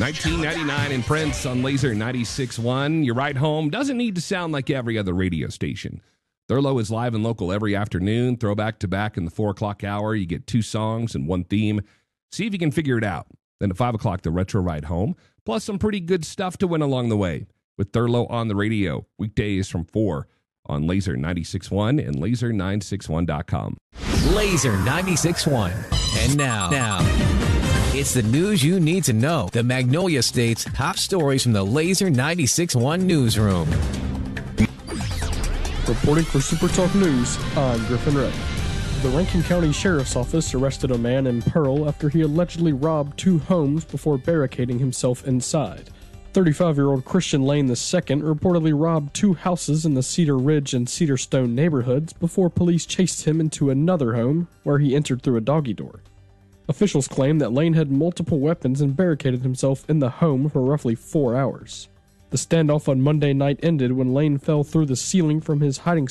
1999 and Prince on Laser 96.1. Your ride home doesn't need to sound like every other radio station. Thurlow is live and local every afternoon, throwback to back in the 4 o'clock hour. You get 2 songs and 1 theme. See if you can figure it out. Then at 5 o'clock, the retro ride home, plus some pretty good stuff to win along the way. With Thurlow on the radio, weekdays from 4 on Laser 96.1 and laser961.com. Laser 96.1. And now, it's the news you need to know. The Magnolia State's top stories from the Laser 96.1 newsroom. Reporting for Super Talk News, I'm Griffin Ray. The Rankin County Sheriff's Office arrested a man in Pearl after he allegedly robbed 2 homes before barricading himself inside. 35-year-old Christian Lane II reportedly robbed 2 houses in the Cedar Ridge and Cedar Stone neighborhoods before police chased him into another home where he entered through a doggy door. Officials claim that Lane had multiple weapons and barricaded himself in the home for roughly 4 hours. The standoff on Monday night ended when Lane fell through the ceiling from his hiding